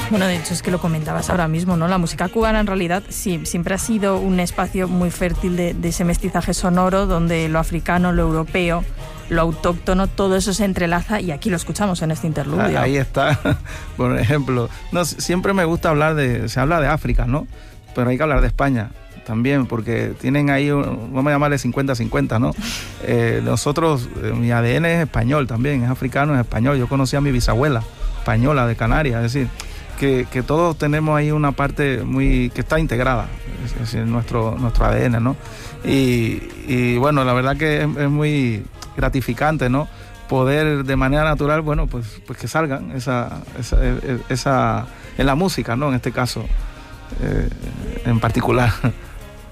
Bueno, de hecho es que lo comentabas ahora mismo, ¿no? La música cubana en realidad sí, siempre ha sido un espacio muy fértil de ese mestizaje sonoro donde lo africano, lo europeo, lo autóctono, todo eso se entrelaza y aquí lo escuchamos en este interludio. Ahí está, por ejemplo. No, siempre me gusta hablar se habla de África, ¿no? Pero hay que hablar de España también, porque tienen ahí, vamos a llamarle 50-50, ¿no? Nosotros, mi ADN es español también, es africano, es español. Yo conocí a mi bisabuela española de Canarias, es decir, que todos tenemos ahí una parte que está integrada, es decir, nuestro ADN, ¿no? Y bueno, la verdad que es muy gratificante, ¿no? Poder de manera natural, bueno, pues que salgan esa en la música, ¿no? En este caso, en particular.